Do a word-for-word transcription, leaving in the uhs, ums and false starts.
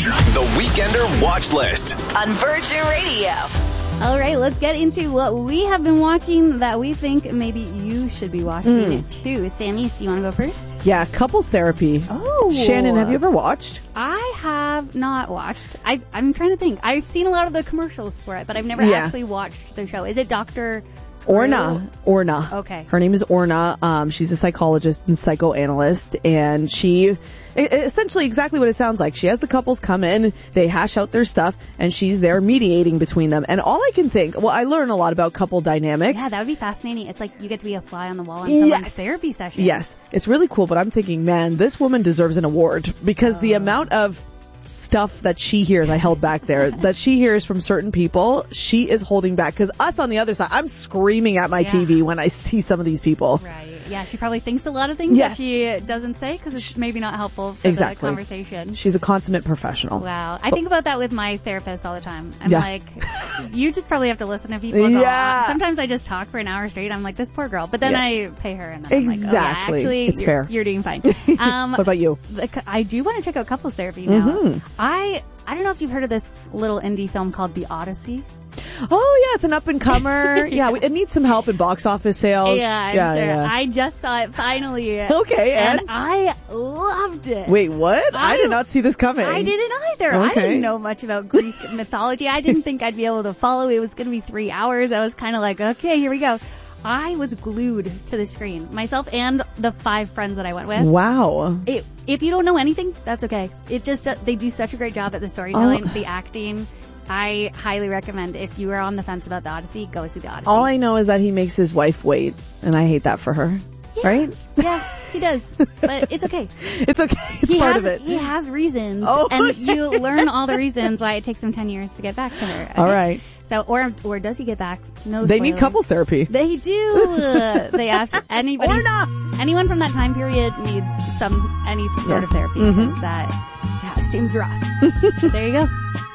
The Weekender Watch List on Virgin Radio. All right, let's get into what we have been watching that we think maybe you should be watching mm. too. Sammy, do you want to go first? Yeah, couples therapy. Oh. Shannon, have you ever watched? I have not watched. I, I'm trying to think. I've seen a lot of the commercials for it, but I've never yeah. actually watched the show. Is it Doctor Orna. Orna. Okay. Her name is Orna. Um, she's a psychologist and psychoanalyst, and she, essentially exactly what it sounds like. She has the couples come in, they hash out their stuff, and she's there mediating between them. And all I can think, well, I learn a lot about couple dynamics. Yeah, that would be fascinating. It's like you get to be a fly on the wall in someone's yes. therapy session. Yes. It's really cool, but I'm thinking, man, this woman deserves an award because oh. the amount of stuff that she hears, I held back there, that she hears from certain people, she is holding back. Because us on the other side, I'm screaming at my yeah. T V when I see some of these people. Right. Yeah, she probably thinks a lot of things yes. that she doesn't say because it's maybe not helpful for exactly. the conversation. She's a consummate professional. Wow. I think about that with my therapist all the time. I'm yeah. like, you just probably have to listen to people. Yeah. Sometimes I just talk for an hour straight. I'm like, this poor girl. But then yeah. I pay her and then exactly. I'm like, oh, yeah, actually, it's you're, fair. You're doing fine. Um, what about you? I do want to check out couples therapy now. Mm-hmm. I... I don't know if you've heard of this little indie film called The Odyssey. Oh, yeah, it's an up-and-comer. yeah, it needs some help in box office sales. Yeah, yeah, sure. yeah. I just saw it finally. Okay, and? and I loved it. Wait, what? I, I did not see this coming. I didn't either. Okay. I didn't know much about Greek mythology. I didn't think I'd be able to follow. It was going to be three hours. I was kind of like, okay, here we go. I was glued to the screen, myself and the five friends that I went with. Wow. It, if you don't know anything, that's okay. It just, they do such a great job at the storytelling, oh. the acting. I highly recommend if you are on the fence about the Odyssey, go see the Odyssey. All I know is that he makes his wife wait, and I hate that for her. Yeah. Right? Yeah, he does. But it's okay. It's okay. It's he part has, of it. He has reasons. Oh, and yeah. you learn all the reasons why it takes him ten years to get back to her. Okay? All right. So, or or does he get back? No They spoilers. need couples therapy. They do. They ask anybody. Or not. Anyone from that time period needs some, any sort yes. of therapy. Mm-hmm. Because that, yeah, it seems rough. There you go.